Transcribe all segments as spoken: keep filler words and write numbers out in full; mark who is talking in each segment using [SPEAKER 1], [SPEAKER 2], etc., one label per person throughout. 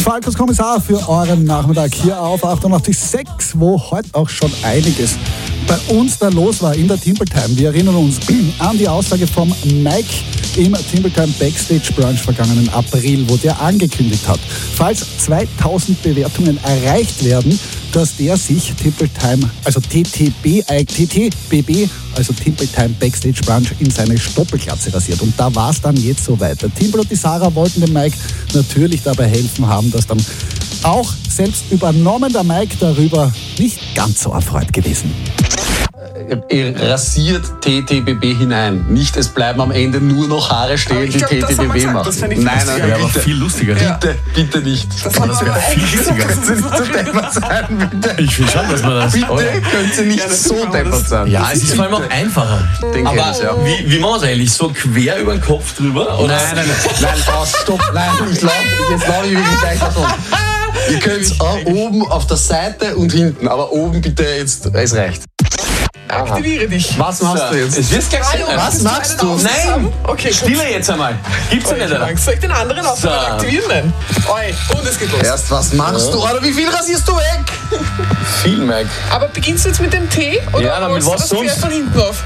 [SPEAKER 1] Falkos Kommissar für euren Nachmittag hier auf achtundachtzig Komma sechs, wo heute auch schon einiges bei uns da los war in der Timber Time. Wir erinnern uns an die Aussage vom Mike im Timber Time Backstage Brunch vergangenen April, wo der angekündigt hat, falls zweitausend Bewertungen erreicht werden, dass der sich Timber Time, also T T B, äh, T T B B, also Timber Time Backstage Brunch in seine Stoppelglatze rasiert. Und da war es dann jetzt soweit. Der Timber und die Sarah wollten dem Mike natürlich dabei helfen, haben das dann auch selbst übernommen. Der Mike darüber nicht ganz so erfreut gewesen.
[SPEAKER 2] Ihr rasiert T T B B hinein. Nicht, es bleiben am Ende nur noch Haare stehen, die
[SPEAKER 3] glaub,
[SPEAKER 2] T T B B machen.
[SPEAKER 3] Das ich
[SPEAKER 2] nein, nein,
[SPEAKER 3] nein,
[SPEAKER 2] bitte.
[SPEAKER 4] Aber viel lustiger.
[SPEAKER 2] Bitte, bitte nicht.
[SPEAKER 3] Das,
[SPEAKER 4] das wäre viel lustiger.
[SPEAKER 2] Können Sie nicht so deppert sein, bitte.
[SPEAKER 4] Ich finde schon, dass man das...
[SPEAKER 2] Bitte können Sie nicht
[SPEAKER 3] Ja,
[SPEAKER 2] so deppert sein.
[SPEAKER 4] Ja, es ist vor allem auch einfacher.
[SPEAKER 2] Den
[SPEAKER 4] Aber
[SPEAKER 2] kenn ich, ja.
[SPEAKER 4] wie, wie machen wir es eigentlich? So quer über den Kopf drüber? Oder?
[SPEAKER 2] Nein, nein, nein, nein, aus, stopp, nein, ich lauf, jetzt laufe ich wirklich gleich davon. Ihr könnt oben auf der Seite und hinten, aber oben bitte jetzt, es reicht.
[SPEAKER 3] Aktiviere dich.
[SPEAKER 2] Was machst du jetzt?
[SPEAKER 4] Es wird gleich sein.
[SPEAKER 2] Was machst du?
[SPEAKER 4] Nein!
[SPEAKER 3] Okay,
[SPEAKER 4] Stille jetzt einmal. Gibt's ja nicht, oder?
[SPEAKER 3] Soll ich den anderen auch
[SPEAKER 4] So.
[SPEAKER 3] aktivieren? Nein. Oi, und es geht los.
[SPEAKER 2] Erst was machst du? Oder wie viel rasierst du weg?
[SPEAKER 4] Viel, Mike.
[SPEAKER 3] Aber beginnst du jetzt mit dem T oder
[SPEAKER 4] Ja, na, mit
[SPEAKER 3] rollst du
[SPEAKER 4] was
[SPEAKER 3] das
[SPEAKER 4] sonst?
[SPEAKER 3] Pferd von hinten auf?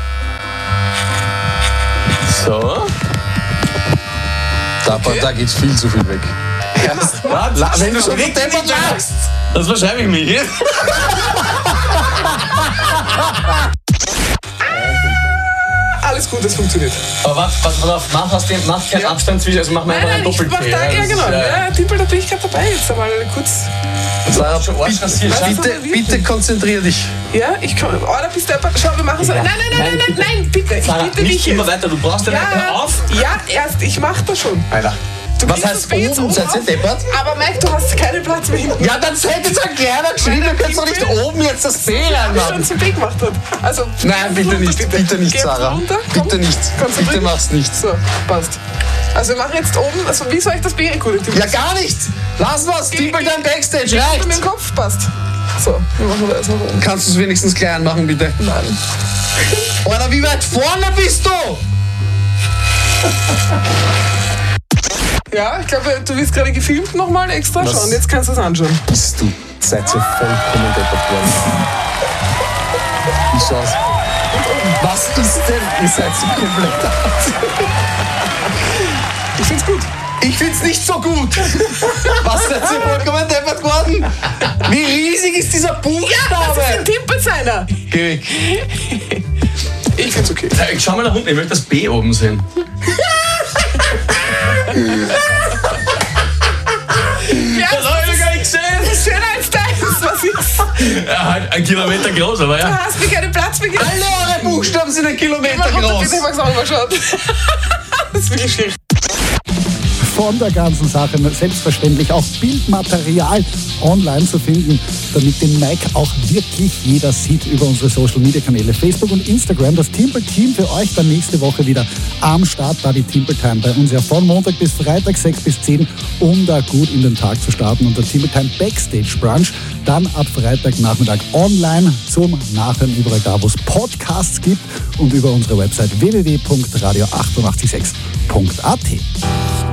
[SPEAKER 4] So.
[SPEAKER 2] Da, da geht's viel zu viel weg. Erst, la, wenn du schon
[SPEAKER 4] Reg dich
[SPEAKER 2] deppert
[SPEAKER 4] nicht
[SPEAKER 2] machst.
[SPEAKER 4] Das verschreibe ich mich.
[SPEAKER 3] Alles gut, das funktioniert.
[SPEAKER 4] Aber was, was, pass auf, mach, aus dem, mach keinen
[SPEAKER 3] Ja.
[SPEAKER 4] Abstand zwischen, also mach mal
[SPEAKER 3] Nein,
[SPEAKER 4] einen
[SPEAKER 3] nein, ich
[SPEAKER 4] Doppel-T.
[SPEAKER 3] mach da, ja
[SPEAKER 4] das
[SPEAKER 3] genau.
[SPEAKER 4] ist,
[SPEAKER 3] Ja, Timpel, da bin ich gerade dabei. Jetzt einmal kurz.
[SPEAKER 2] Sarah,
[SPEAKER 4] schon arsch rasiert.
[SPEAKER 3] Was?
[SPEAKER 2] bitte, bitte konzentrier dich.
[SPEAKER 3] Ja, ich komme. Oh, da bist du. Schau, wir machen so. Nein, nein, nein, nein, nein, nein, bitte. Ich
[SPEAKER 4] Sarah,
[SPEAKER 3] bitte
[SPEAKER 4] nicht
[SPEAKER 3] dich.
[SPEAKER 4] immer
[SPEAKER 3] jetzt.
[SPEAKER 4] weiter, du brauchst den
[SPEAKER 3] Ja,
[SPEAKER 4] Hör auf.
[SPEAKER 3] ja, erst. Ich mach das schon.
[SPEAKER 2] Alter.
[SPEAKER 3] Du
[SPEAKER 2] Was
[SPEAKER 3] kriegst
[SPEAKER 2] heißt
[SPEAKER 3] das B jetzt
[SPEAKER 2] oben? Seid ihr
[SPEAKER 3] auf,
[SPEAKER 2] deppert?
[SPEAKER 3] Aber Mike, du hast keinen Platz mehr hinten.
[SPEAKER 2] Ja, dann seid jetzt ein kleiner geschrieben,
[SPEAKER 3] Nein,
[SPEAKER 2] du kannst doch nicht
[SPEAKER 3] bitte.
[SPEAKER 2] oben jetzt das B
[SPEAKER 3] Weil ich schon
[SPEAKER 2] reinmachen.
[SPEAKER 3] zum B gemacht hat. Also,
[SPEAKER 2] Nein, bitte
[SPEAKER 3] runter,
[SPEAKER 2] nicht, bitte nicht,
[SPEAKER 3] Geh jetzt
[SPEAKER 2] Sarah.
[SPEAKER 3] runter, komm.
[SPEAKER 2] Bitte nicht,
[SPEAKER 3] Konzentrier
[SPEAKER 2] bitte
[SPEAKER 3] dich.
[SPEAKER 2] mach's nicht.
[SPEAKER 3] So, passt. Also wir machen jetzt oben, also wie soll ich das B rekurrieren?
[SPEAKER 2] Ja, gar nicht. Lass was, Timpel dein Backstage,
[SPEAKER 3] Mit
[SPEAKER 2] reicht.
[SPEAKER 3] dem Kopf, passt. So, wir machen das noch oben.
[SPEAKER 2] Kannst du es wenigstens klein machen, bitte?
[SPEAKER 3] Nein.
[SPEAKER 2] Oder wie weit vorne bist du?
[SPEAKER 3] Ja, ich glaube, du wirst gerade gefilmt nochmal extra.
[SPEAKER 2] Was?
[SPEAKER 3] Schauen, jetzt kannst du es anschauen.
[SPEAKER 2] Bist du? Seid ihr vollkommen deppert worden. Wie schaut's? Was ist denn? Ihr seid so komplett hart.
[SPEAKER 3] Ich find's gut.
[SPEAKER 2] Ich find's nicht so gut. Was seid ihr vollkommen deppert worden? Wie riesig ist dieser
[SPEAKER 3] Das ist ein
[SPEAKER 2] Buchstabe?
[SPEAKER 3] Timpelseiner.
[SPEAKER 2] Geh weg.
[SPEAKER 3] Ich find's okay.
[SPEAKER 4] Ich schau mal nach unten, ich möchte das B oben sehen.
[SPEAKER 3] Ja,
[SPEAKER 4] Das habe ich gar nicht gesehen.
[SPEAKER 3] das ist schöner als deins. Was ist?
[SPEAKER 4] Ja, halt ein Kilometer groß, aber
[SPEAKER 3] Du
[SPEAKER 4] ja.
[SPEAKER 3] hast mir keinen Platz mehr gegeben.
[SPEAKER 2] Alle eure Buchstaben sind ein Kilometer
[SPEAKER 3] Mach runter,
[SPEAKER 2] groß.
[SPEAKER 3] bitte, ich mag's auch mal schauen. Das ist wirklich schwierig.
[SPEAKER 1] Von der ganzen Sache selbstverständlich auch Bildmaterial online zu finden, damit den Mike auch wirklich jeder sieht über unsere Social-Media-Kanäle Facebook und Instagram. Das Timber-Team für euch dann nächste Woche wieder am Start, da die Timber-Time bei uns ja von Montag bis Freitag sechs bis zehn, um da gut in den Tag zu starten. Und der Timber-Time Backstage Brunch dann ab Freitagnachmittag online zum Nachhören überall da, wo es Podcasts gibt und über unsere Website w w w punkt radio acht acht sechs punkt a t.